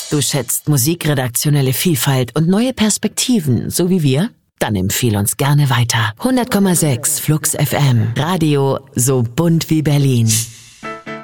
Du schätzt musikredaktionelle Vielfalt und neue Perspektiven, so wie wir? Dann empfehl uns gerne weiter. 100,6 Flux FM. Radio so bunt wie Berlin.